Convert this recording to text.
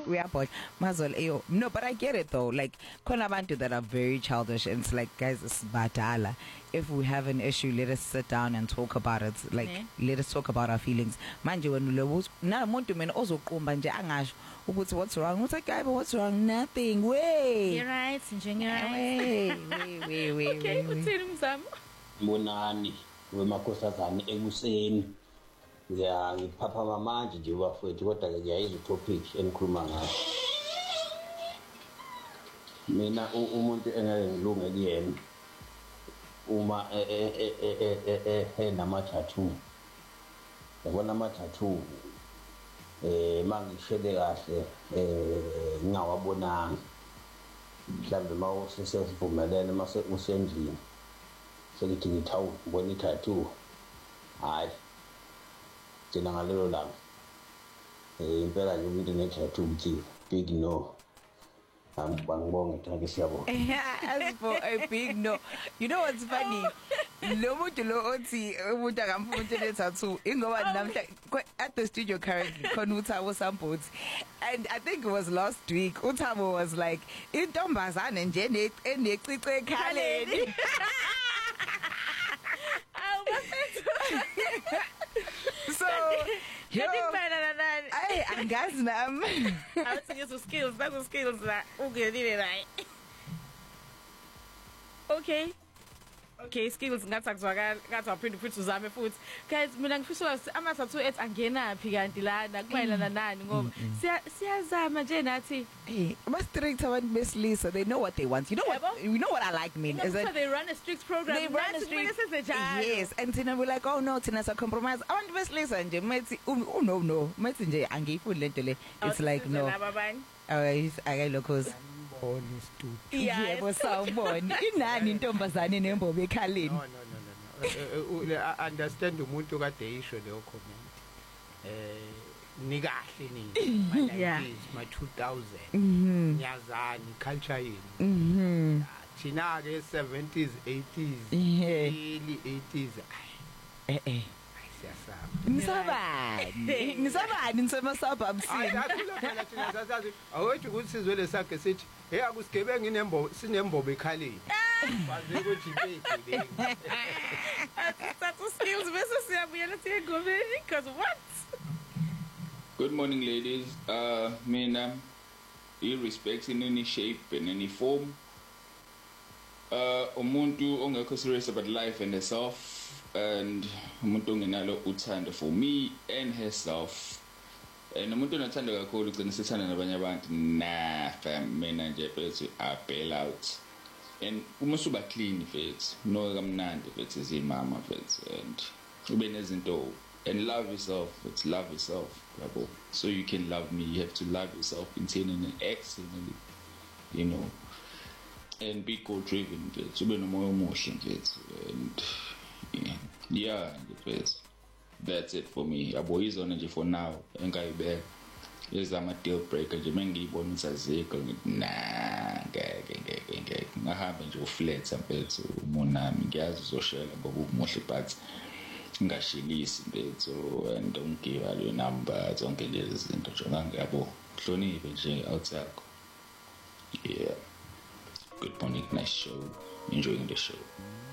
we are bored. Mazol, eyo. No, but I get it though. Like, khona abantu that are very childish, and it's like, guys, it's badala. If we have an issue, let us sit down and talk about it. Like, let us talk about our feelings. Manje when na muntu mina ozoqumba nje angasho ukuthi what's wrong. What's like, guy, but what's wrong? Nothing. Wait. You're right, you're right. Wait. Okay, uthini mzamo? Mbonani wemakosazana ekuseni. Ngiphapha manje nje bafethu kodwa ke ngiyayizwa topic enikhuluma ngayo. Mina umuntu engeke ngilunge kuyena uma nama tattoo. Yabona ama tattoo mangishele kahle ngingawabonanga. Mhlawumbe mawusesivumelene mase usendlini. Selithi ngithawu ngibona i-tattoo. Hayi. Thina ngalelo langa impela nje umuntu ne-tattoo uthi big no. Angibonge take siyabona. As for a big no. You know what's funny? Lo muntu lo othi umuntu akamfuna ukuthi le-tattoo ingoba namhla at the studio currently khona uThabo Sambothi, and I think it was last week uThabo was like intombazane nje enecici ekhaleni. So hey, angazi nami awuthi ngizo skills la ungenile la. Okay, skills ngathi akuzwakala ngathi waphinde futhi uzame futhi. Guys, mina ngifisa ama tattoo ethi angena phi kanti lana kumayelana nani ngoba siyazama nje nathi. Hey, but strict abantu besilisa, they know what they want. You know what I like, mean is that they run a strict program. They run a strict. Yes, and tina we're like, oh no, tina sa compromise. Abantu besilisa nje methi no methi nje angiyifuni lento le. It's like no. Akayilokhoza. Yebo sawubona. Inani intombazane nembobo ekhaleni. No. Understand umuntu kade isho leyo comment. Nikahle nini. My 2000. Nyazani culture yini. Thina ke 70s 80s early 80s. Nisabani nisemasabha awethu ukuthi sizwele sakhe sithi hey akusigebenga inembobo sinembobo ekhaleni baze ukuthi ibheke that's skills bese siyabuyela siyegomeni because what. Good morning, ladies. Mina irrespects in any shape and any form, umuntu ongekho serious about life and herself, and umuntu ongenalo uthando for me and herself, and umuntu onathanda kakhulu ugcina sethanda nabanye abantu. Fam, mina nje phethu I bail out, and uma usuba clean phethu no kamnandi phethu izimama phethu, and ube nezinto and love yourself. It's love yourself, yabo. So you can love me, you have to love yourself internally and externally, you know, and be goal driven phethu, ube nomoya omuhle phethu, and yeah, that's it for me. Yabo izona nje for now engayibeka ezama deal breaker nje mengiyibona usaziko ngeke ngahamba nje uflat phethu umonami ngiyazi uzoshela ngoba umuhle but ngashilisi phethu and don't give all your number zonke lezi zinto nje ngiyabo hloniphe nje outside. Yeah, good morning, nice show, enjoying the show.